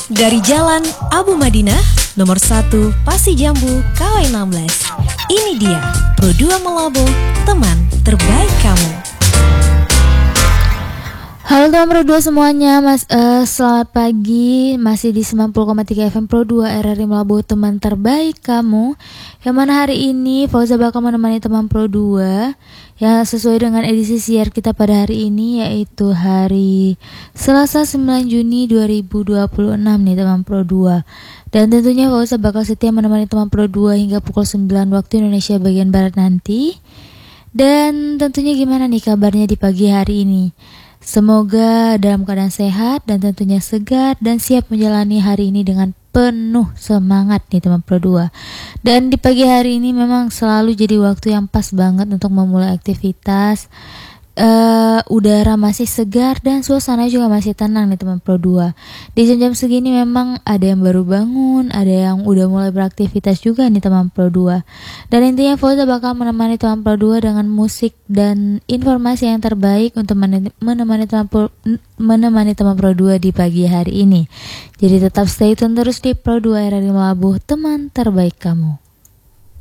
Dari Jalan Abu Madinah, nomor 1 Pasi Jambu, KW 16. Ini dia Pro 2 Melabo, teman terbaik kamu. Halo teman Pro 2 semuanya, selamat pagi. Masih di 90,3 FM Pro 2 RRI Melabo, teman terbaik kamu. Yang mana hari ini Fauza bakal menemani teman Pro 2 yang sesuai dengan edisi siar kita pada hari ini, yaitu hari Selasa 9 Juni 2026 nih teman Pro 2. Dan tentunya Fauza bakal setia menemani teman Pro 2 hingga pukul 9 waktu Indonesia bagian Barat nanti. Dan tentunya gimana nih kabarnya di pagi hari ini? Semoga dalam keadaan sehat dan tentunya segar dan siap menjalani hari ini dengan penuh semangat nih teman Pro 2. Dan di pagi hari ini memang selalu jadi waktu yang pas banget untuk memulai aktivitas. Udara masih segar dan suasana juga masih tenang nih teman Pro 2. Di jam-jam segini memang ada yang baru bangun, ada yang udah mulai beraktivitas juga nih teman Pro 2. Dan intinya Fauza bakal menemani teman Pro 2 dengan musik dan informasi yang terbaik untuk menemani teman Pro 2 di pagi hari ini. Jadi tetap stay tune terus di Pro 2 RRI Melabo, teman terbaik kamu.